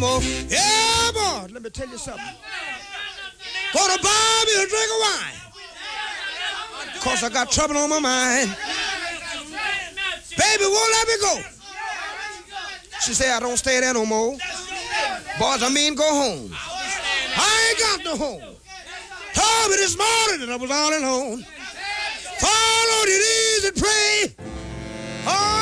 more. Yeah, boy, let me tell you something. Gonna buy me a drink of wine. Cause I got trouble on my mind. Baby won't let me go. She said I don't stay there no more. Boys, I mean go home. I ain't got no home. Told me this morning that I was all alone. Fall on your knees and pray. Oh,